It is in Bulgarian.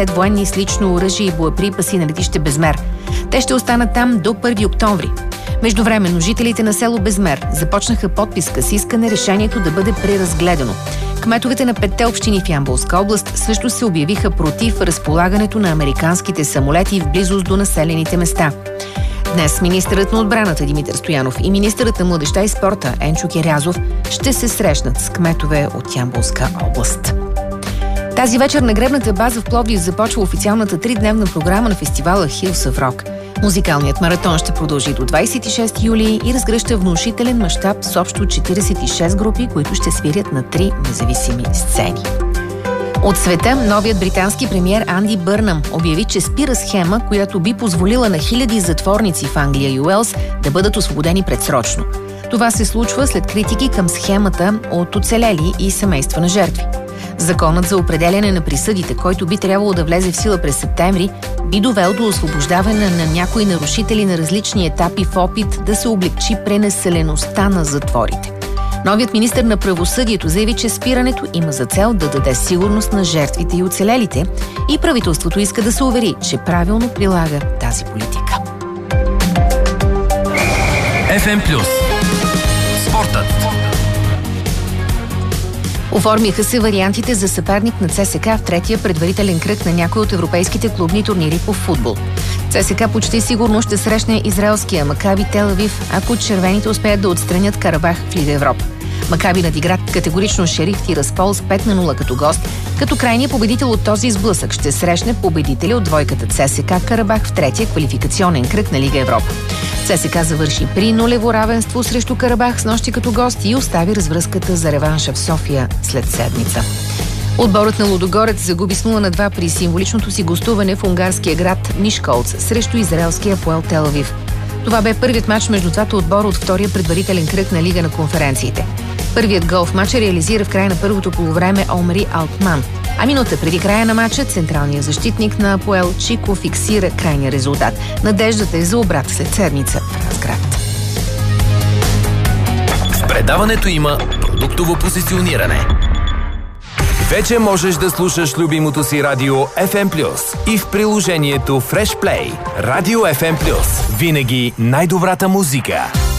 военни с лично оръжие и боеприпаси на летище Безмер. Те ще останат там до 1 октомври. Междувременно жителите на село Безмер започнаха подписка с искане решението да бъде преразгледано. Кметовете на 5 общини в Ямболска област също се обявиха против разполагането на американските самолети в близост до населените места. Днес министърът на отбраната Димитър Стоянов и министърът на младежта и спорта Енчо Кирязов ще се срещнат с кметове от Ямболска област. Тази вечер на гребната база в Пловдив започва официалната 3-дневна програма на фестивала Hills of Rock. Музикалният маратон ще продължи до 26 юли и разгръща внушителен мащаб с общо 46 групи, които ще свирят на 3 независими сцени. От света, новият британски премиер Анди Бърнам обяви, че спира схема, която би позволила на хиляди затворници в Англия и Уелс да бъдат освободени предсрочно. Това се случва след критики към схемата от оцелели и семейства на жертви. Законът за определяне на присъдите, който би трябвало да влезе в сила през септември, би довел до освобождаване на някои нарушители на различни етапи в опит да се облекчи пренаселеността на затворите. Новият министър на правосъдието заяви, че спирането има за цел да даде сигурност на жертвите и оцелелите и правителството иска да се увери, че правилно прилага тази политика. FM+. Спортът. Оформиха се вариантите за съперник на ЦСКА в третия предварителен кръг на някои от европейските клубни турнири по футбол. ЦСКА почти сигурно ще срещне израелския Макаби Тел Авив, ако червените успеят да отстранят Карабах в Лига Европа. Макаби надигра категорично Шериф Тираспол с 5-0 като гост, като крайният победител от този сблъсък ще срещне победителя от двойката ЦСКА Карабах в третия квалификационен кръг на Лига Европа. ЦСКА завърши при нулево равенство срещу Карабах с нощи като гост и остави развръзката за реванша в София след седмица. Отборът на Лудогорец загуби с 0-2 при символичното си гостуване в унгарския град Мишколц срещу израелския Апоел Тел Авив. Това бе първият матч между двата отбора от втория предварителен кръг на Лига на конференциите. Първият гол в матча реализира в края на първото полувреме Омри Алтман, а минута преди края на матча централният защитник на Апоел Чико фиксира крайния резултат. Надеждата е за обрат след седмица в Разград. В предаването има продуктово позициониране. Вече можеш да слушаш любимото си радио FM+, и в приложението Fresh Play. Радио FM+. Винаги най-добрата музика.